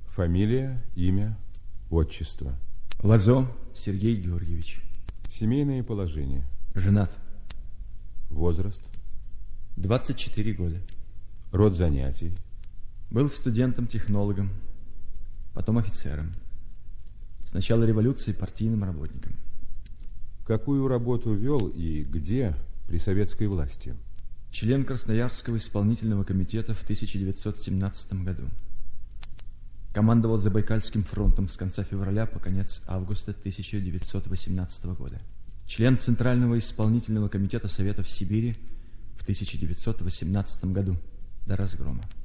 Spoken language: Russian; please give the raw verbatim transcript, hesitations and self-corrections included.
Фамилия, имя, отчество. Лазо Сергей Георгиевич. Семейное положение. Женат. Возраст. двадцать четыре года. Род занятий. Был студентом-технологом, потом офицером. С начала революции партийным работником. Какую работу вел и где при советской власти? Член Красноярского исполнительного комитета в тысяча девятьсот семнадцатом году. Командовал Забайкальским фронтом с конца февраля по конец августа тысяча девятьсот восемнадцатого года. Член Центрального исполнительного комитета Советов Сибири в тысяча девятьсот восемнадцатом году до разгрома.